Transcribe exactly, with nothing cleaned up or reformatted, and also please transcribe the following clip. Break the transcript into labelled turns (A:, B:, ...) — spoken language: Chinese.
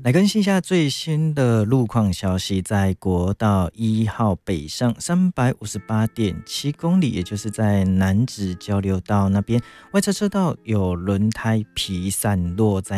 A: 来更新一下最新的路况消息，在国道一号北上三百五十八点七公里，也就是在南子交流道那边，外侧车道有轮胎皮散落在